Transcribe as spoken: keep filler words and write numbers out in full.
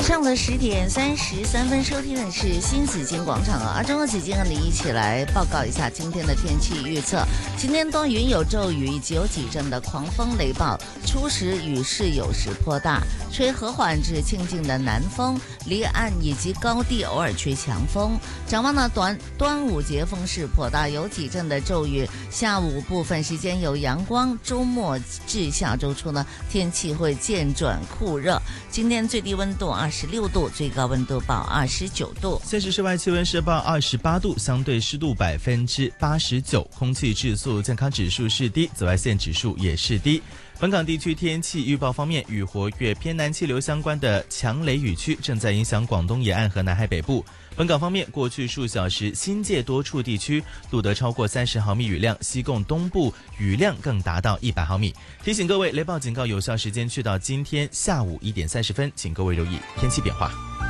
上的十点三十三分，收听的是新紫金广场啊，阿中和紫金和你一起来报告一下今天的天气预测。今天多云有骤雨，以及有几阵的狂风雷暴，初时雨势有时颇大，吹和缓至清劲的南风，离岸以及高地偶尔吹强风。展望呢，端端午节风势颇大，有几阵的骤雨，下午部分时间有阳光，周末至下周初呢，天气会渐转酷热。今天最低温度二十六度，最高温度报二十九度。 现时室外气温是报二十八度，相对湿度百分之八十九，空气质素健康指数是低，紫外线指数也是低。本港地区天气预报方面，与活跃偏南气流相关的强雷雨区正在影响广东沿岸和南海北部。本港方面，过去数小时新界多处地区录得超过三十毫米雨量，西贡东部雨量更达到一百毫米。提醒各位，雷暴警告有效时间去到今天下午一点三十分，请各位留意天气变化。